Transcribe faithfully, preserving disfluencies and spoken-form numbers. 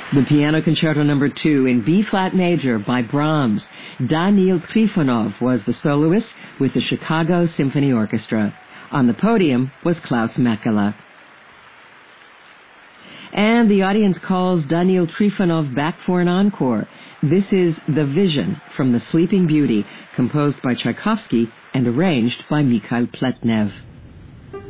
The Piano Concerto Number two in B-flat major by Brahms. Daniil Trifonov was the soloist with the Chicago Symphony Orchestra. On the podium was Klaus Mekela. And the audience calls Daniil Trifonov back for an encore. This is The Vision from The Sleeping Beauty, composed by Tchaikovsky and arranged by Mikhail Pletnev.